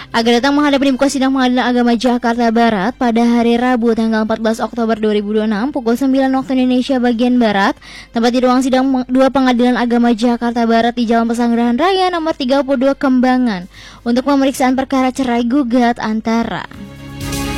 agar datang menghadap di muka sidang Pengadilan Agama Jakarta Barat pada hari Rabu tanggal 14 Oktober 2026 pukul 9 waktu Indonesia bagian Barat, tempat di ruang sidang 2 Pengadilan Agama Jakarta Barat di Jalan Pesanggerahan Raya nomor 32 Kembangan untuk pemeriksaan perkara cerai gugat antara